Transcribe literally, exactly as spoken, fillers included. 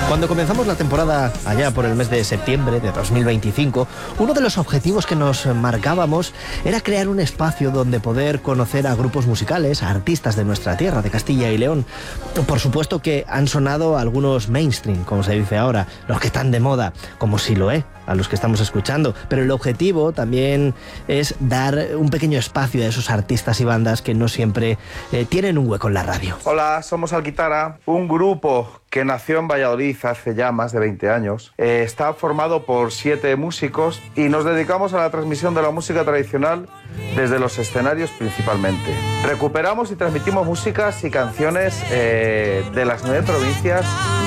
Cuando comenzamos la temporada allá por el mes de septiembre de dos mil veinticinco, uno de los objetivos que nos marcábamos era crear un espacio donde poder conocer a grupos musicales, a artistas de nuestra tierra, de Castilla y León. Por supuesto que han sonado algunos mainstream, como se dice ahora, los que están de moda, como Siloé, a los que estamos escuchando, pero el objetivo también es dar un pequeño espacio a esos artistas y bandas que no siempre eh, tienen un hueco en la radio. Hola, somos Alquitara, un grupo que nació en Valladolid hace ya más de veinte años. Eh, está formado por siete músicos y nos dedicamos a la transmisión de la música tradicional desde los escenarios principalmente. Recuperamos y transmitimos músicas y canciones eh, de las nueve provincias